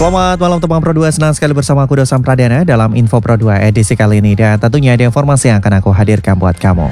Selamat malam teman Pro 2, senang sekali bersama aku Dosan Pradana dalam Info Pro 2 edisi kali ini. Dan tentunya ada informasi yang akan aku hadirkan buat kamu.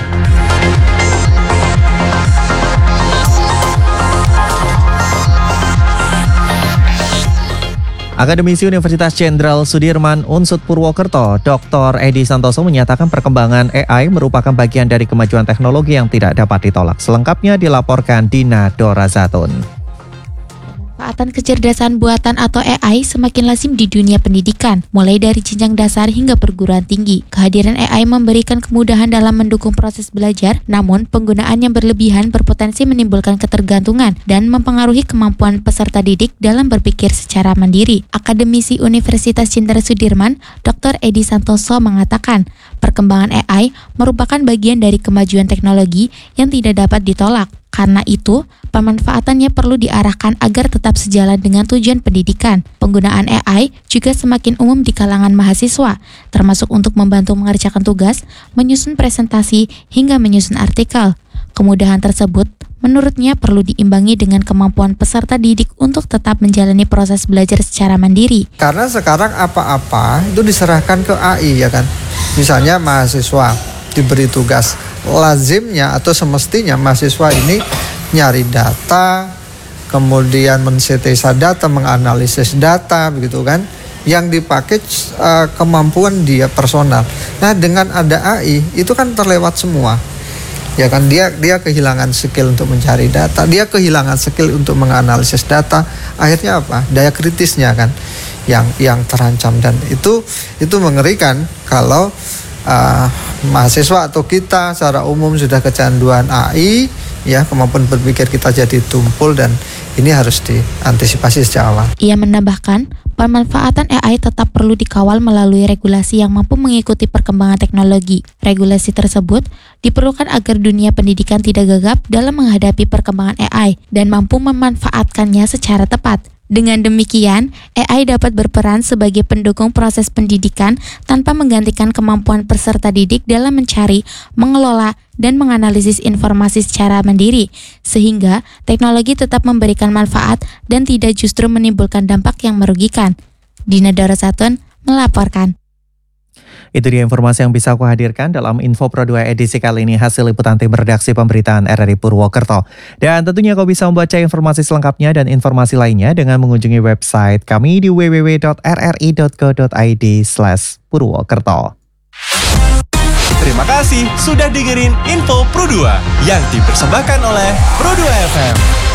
Akademisi Universitas Jenderal Sudirman Unsud Purwokerto, Dr. Edi Santoso menyatakan perkembangan AI merupakan bagian dari kemajuan teknologi yang tidak dapat ditolak. Selengkapnya dilaporkan Dina Dorazatun. Pemanfaatan kecerdasan buatan atau AI semakin lazim di dunia pendidikan, mulai dari jenjang dasar hingga perguruan tinggi. Kehadiran AI memberikan kemudahan dalam mendukung proses belajar, namun penggunaan yang berlebihan berpotensi menimbulkan ketergantungan dan mempengaruhi kemampuan peserta didik dalam berpikir secara mandiri. Akademisi Universitas Jenderal Sudirman, Dr. Edi Santoso mengatakan, perkembangan AI merupakan bagian dari kemajuan teknologi yang tidak dapat ditolak. Karena itu, pemanfaatannya perlu diarahkan agar tetap sejalan dengan tujuan pendidikan. Penggunaan AI juga semakin umum di kalangan mahasiswa, termasuk untuk membantu mengerjakan tugas, menyusun presentasi, hingga menyusun artikel. Kemudahan tersebut, menurutnya perlu diimbangi dengan kemampuan peserta didik untuk tetap menjalani proses belajar secara mandiri. Karena sekarang apa-apa itu diserahkan ke AI, ya kan? Misalnya mahasiswa diberi tugas, lazimnya atau semestinya mahasiswa ini nyari data, kemudian mensintesa data, menganalisis data, begitu kan, yang dipakai kemampuan dia personal. Nah, dengan ada AI itu kan terlewat semua, ya kan, dia kehilangan skill untuk mencari data, dia kehilangan skill untuk menganalisis data, akhirnya apa? Daya kritisnya kan yang terancam, dan itu mengerikan kalau mahasiswa atau kita secara umum sudah kecanduan AI, ya, kemampuan berpikir kita jadi tumpul, dan ini harus diantisipasi sejak awal. Ia menambahkan, pemanfaatan AI tetap perlu dikawal melalui regulasi yang mampu mengikuti perkembangan teknologi. Regulasi tersebut diperlukan agar dunia pendidikan tidak gagap dalam menghadapi perkembangan AI dan mampu memanfaatkannya secara tepat. Dengan demikian, AI dapat berperan sebagai pendukung proses pendidikan tanpa menggantikan kemampuan peserta didik dalam mencari, mengelola, dan menganalisis informasi secara mandiri, sehingga teknologi tetap memberikan manfaat dan tidak justru menimbulkan dampak yang merugikan. Dina Dorazatun melaporkan. Itu dia informasi yang bisa aku hadirkan dalam Info Pro 2 edisi kali ini, hasil liputan tim redaksi pemberitaan RRI Purwokerto. Dan tentunya kau bisa membaca informasi selengkapnya dan informasi lainnya dengan mengunjungi website kami di www.rri.co.id/Purwokerto. Terima kasih sudah dengerin Info Pro 2 yang dipersembahkan oleh Pro 2 FM.